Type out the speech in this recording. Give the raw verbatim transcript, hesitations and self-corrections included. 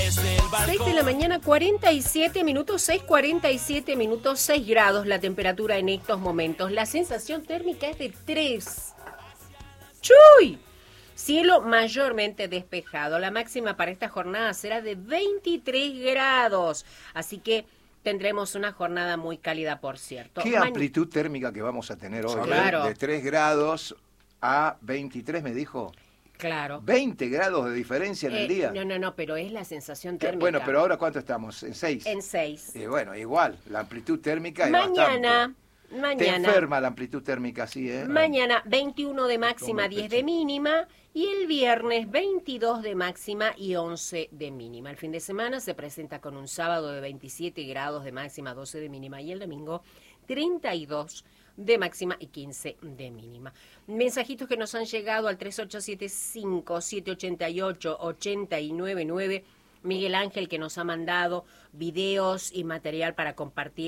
desde el balcón. seis de la mañana, cuarenta y siete minutos, seis cuarenta y siete minutos, seis grados la temperatura en estos momentos. La sensación térmica es de tres. ¡Chuy! Cielo mayormente despejado. La máxima para esta jornada será de veintitrés grados. Así que tendremos una jornada muy cálida, por cierto. Qué Ma- amplitud térmica que vamos a tener hoy. Claro. ¿eh? De tres grados a veintitrés, me dijo. Claro. veinte grados de diferencia en Eh, el día. No, no, no, pero es la sensación Que- térmica. Bueno, pero ahora ¿cuánto estamos? ¿En seis? En seis. Y bueno, igual, la amplitud térmica es Mañana, bastante. Te mañana. enferma la amplitud térmica así, ¿eh? Mañana veintiuno de máxima, Como diez pecho. de mínima, y el viernes veintidós de máxima y once de mínima. El fin de semana se presenta con un sábado de veintisiete grados de máxima, doce de mínima, y el domingo treinta y dos de máxima y quince de mínima. Mensajitos que nos han llegado al tres ocho siete cinco, siete ocho ocho, ocho nueve nueve. Miguel Ángel, que nos ha mandado videos y material para compartir